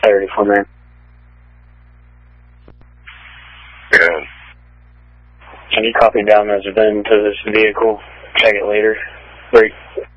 34 man. Good. Can you copy down as a VIN to this vehicle? Check it later. Break.